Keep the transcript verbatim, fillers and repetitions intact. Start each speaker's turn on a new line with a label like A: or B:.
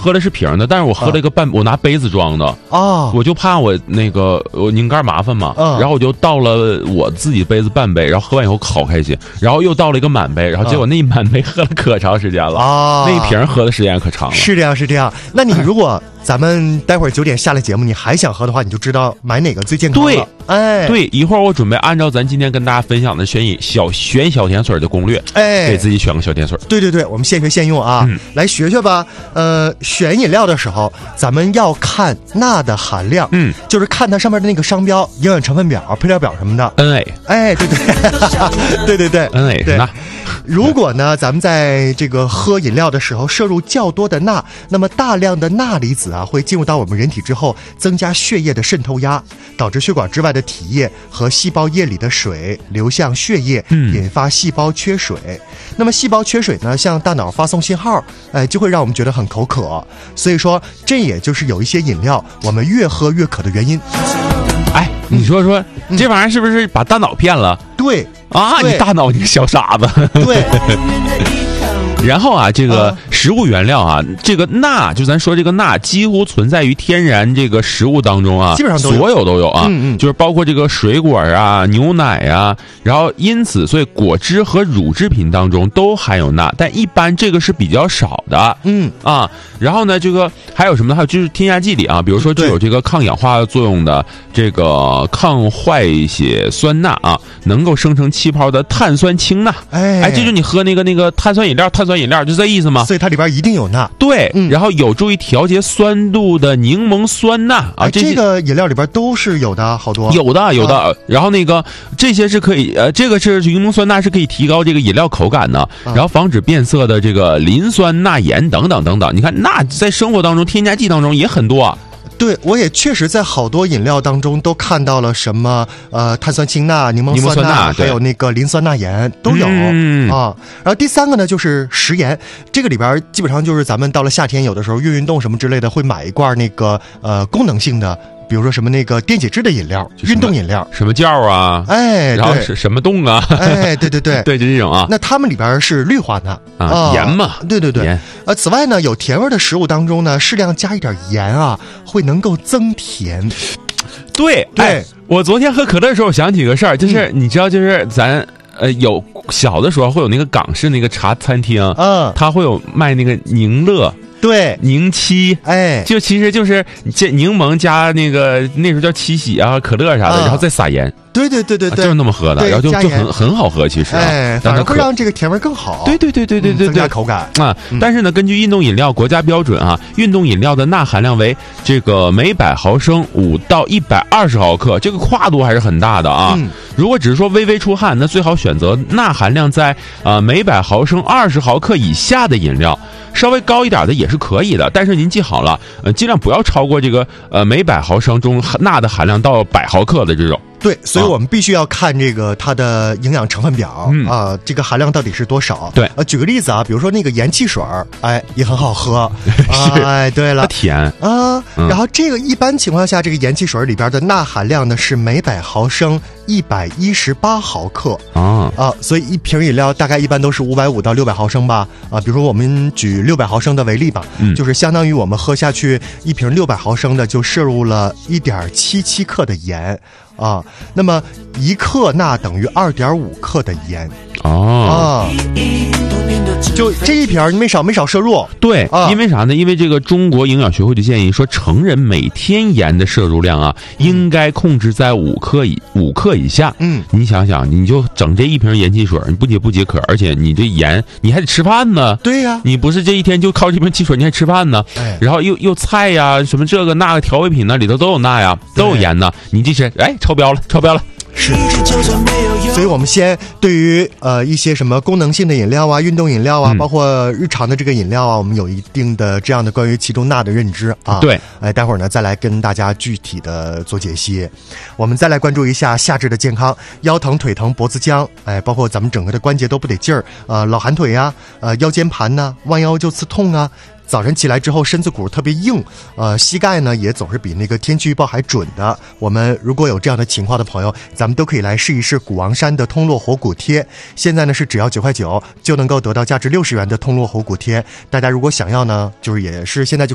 A: 喝的是瓶的，但是我喝了一个半，啊、我拿杯子装的
B: 啊，
A: 我就怕我那个我拧盖麻烦嘛，
B: 啊，
A: 然后我就倒了我自己杯子半杯，然后喝完以后好开心，然后又倒了一个满杯，然后结果那一满杯喝了可长时间了啊，那一瓶喝的时间可长了。
B: 是这样，是这样。那你如果咱们待会儿九点下了节目，你还想喝的话，你就知道买哪个最健康了。
A: 对，
B: 哎，
A: 对，一会儿我准备按照咱今天跟大家分享的选饮小选小甜水的攻略，
B: 哎，
A: 给自己选个小甜水。
B: 对对对，我们现学现用啊，嗯、来学学吧。呃，选饮料的时候，咱们要看钠的含量，
A: 嗯，
B: 就是看它上面的那个商标、营养成分表、配料表什么的。
A: N A，
B: 哎，对对，对对对
A: ，N A 是钠。
B: 如果呢，咱们在这个喝饮料的时候摄入较多的钠，那么大量的钠离子啊会进入到我们人体之后，增加血液的渗透压，导致血管之外的体液和细胞液里的水流向血液，引发细胞缺水。嗯、那么细胞缺水呢，向大脑发送信号，哎，就会让我们觉得很口渴。所以说，这也就是有一些饮料我们越喝越渴的原因。
A: 哎，你说说，嗯、这玩意儿是不是把大脑骗了？
B: 对。
A: 啊，你大脑你个小傻子！
B: 对。
A: 然后啊，这个食物原料啊，嗯、这个钠，就咱说这个钠，几乎存在于天然这个食物当中啊，
B: 基本上都有
A: 所有都有啊，
B: 嗯嗯，
A: 就是包括这个水果啊、牛奶啊，然后因此，所以果汁和乳制品当中都含有钠，但一般这个是比较少的，
B: 嗯
A: 啊，然后呢，这个还有什么呢？还有就是添加剂里啊，比如说具有这个抗氧化作用的这个抗坏血酸钠啊，能够生成气泡的碳酸氢钠，
B: 哎
A: 哎，这就是你喝那个那个碳酸饮料，碳酸饮料就这意思吗？
B: 所以它里边一定有钠。
A: 对，
B: 嗯、
A: 然后有助于调节酸度的柠檬酸钠啊，
B: 哎、这个饮料里边都是有的，好多
A: 有的有的。
B: 啊、
A: 然后那个这些是可以呃，这个是柠檬酸钠是可以提高这个饮料口感的，
B: 啊、
A: 然后防止变色的这个磷酸钠盐等等等等。你看钠在生活当中添加剂当中也很多啊。
B: 对，我也确实在好多饮料当中都看到了什么呃碳酸氢钠、柠檬酸钠，还有那个磷酸钠盐都有、
A: 嗯、
B: 啊。然后第三个呢就是食盐，这个里边基本上就是咱们到了夏天，有的时候运运动什么之类的，会买一罐那个呃功能性的。比如说什么那个电解质的饮料，运动饮料，
A: 什么酵啊，
B: 哎，
A: 然后是什么冻啊，
B: 哎，对对对，
A: 对，就这种啊。
B: 那它们里边是氯化钠
A: 啊，啊盐嘛，
B: 对对对。呃，此外呢，有甜味的食物当中呢，适量加一点盐啊，会能够增甜。
A: 对
B: 对、
A: 哎，我昨天喝可乐的时候想起个事儿，就是、嗯、你知道，就是咱。呃，有小的时候会有那个港式那个茶餐厅，
B: 嗯，
A: 它会有卖那个宁乐，
B: 对，
A: 宁七，
B: 哎，
A: 就其实就是这柠檬加那个那时候叫七喜啊、可乐啥的，嗯、然后再撒盐。
B: 对对对对对，
A: 就是那么喝的，然后就就很很好喝，其实、啊，
B: 哎，反而会让这个甜味更好。
A: 对对对对对对对，
B: 增加口感
A: 啊。嗯、但是呢，根据运动饮料国家标准啊，运动饮料的钠含量为这个每百毫升五到一百二十毫克，这个跨度还是很大的啊。
B: 嗯、
A: 如果只是说微微出汗，那最好选择钠含量在啊、呃、每百毫升二十毫克以下的饮料。稍微高一点的也是可以的，但是您记好了，呃，尽量不要超过这个呃每百毫升中钠的含量到百毫克的这种。
B: 对，所以我们必须要看这个它的营养成分表、嗯、啊，这个含量到底是多少？
A: 对，
B: 呃，举个例子啊，比如说那个盐汽水儿，哎，也很好喝，
A: 是，
B: 哎，对了，
A: 它甜
B: 啊、嗯，然后这个一般情况下，这个盐汽水里边的钠含量呢是每百毫升一百一十八毫克
A: 啊
B: 啊，所以一瓶饮料大概一般都是五百五到六百毫升吧啊，比如说我们举六百毫升的为例吧，
A: 嗯，
B: 就是相当于我们喝下去一瓶六百毫升的就摄入了一点七七克的盐。啊，那么一克钠等于二点五克的盐
A: 哦，
B: 啊，就这一瓶没少没少摄入。
A: 对、
B: 啊，
A: 因为啥呢？因为这个中国营养学会就建议说，成人每天盐的摄入量啊，应该控制在五克以五克以下。
B: 嗯，
A: 你想想，你就整这一瓶盐汽水，你不解不解渴，而且你这盐你还得吃饭呢。
B: 对呀、啊，
A: 你不是这一天就靠这瓶汽水，你还吃饭呢。
B: 哎，
A: 然后又又菜呀，什么这个那个调味品呢，里头都有钠呀，都有盐呢。你这是哎。超标了，超标了。
B: 是，所以我们先对于呃一些什么功能性的饮料啊、运动饮料啊、嗯，包括日常的这个饮料啊，我们有一定的这样的关于其中钠的认知啊。
A: 对，
B: 哎，待会儿呢再来跟大家具体的做解析。我们再来关注一下下肢的健康，腰疼、腿疼、脖子僵，哎，包括咱们整个的关节都不得劲儿，呃，老寒腿呀、啊，呃，腰间盘呐、啊，弯腰就刺痛啊。早晨起来之后身子骨特别硬，呃，膝盖呢也总是比那个天气预报还准的。我们如果有这样的情况的朋友，咱们都可以来试一试古王山的通络活骨贴。现在呢是只要九块九就能够得到价值六十元的通络活骨贴。大家如果想要呢，就是也是现在就